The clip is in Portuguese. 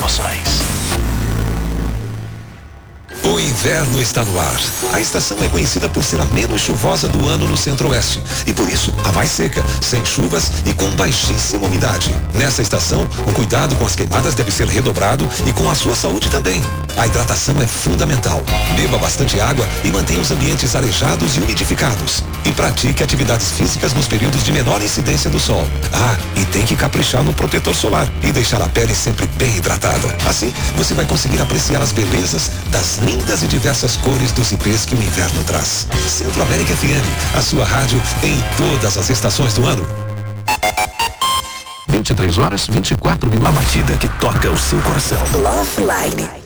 emoções. O inverno está no ar. A estação é conhecida por ser a menos chuvosa do ano no centro-oeste e por isso a mais seca, sem chuvas e com baixíssima umidade. Nessa estação, o cuidado com as queimadas deve ser redobrado e com a sua saúde também. A hidratação é fundamental. Beba bastante água e mantenha os ambientes arejados e umidificados. E pratique atividades físicas nos períodos de menor incidência do sol. Ah, e tem que caprichar no protetor solar e deixar a pele sempre bem hidratada. Assim, você vai conseguir apreciar as belezas das lindas e diversas cores dos ipês que o inverno traz. Centro América FM, a sua rádio em todas as estações do ano. 23 horas, 24 minutos. A batida que toca o seu coração. Love Line.